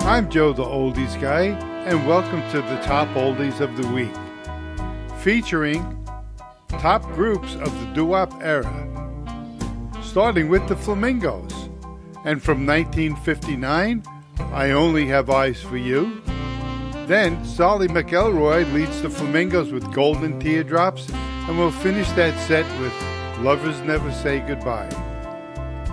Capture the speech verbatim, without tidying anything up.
I'm Joe the Oldies Guy, and welcome to the Top Oldies of the Week, featuring top groups of the doo-wop era, starting with the Flamingos. And from nineteen fifty-nine, I Only Have Eyes for You. Then Solly McElroy leads the Flamingos with Golden Teardrops, and we'll finish that set with Lovers Never Say Goodbye.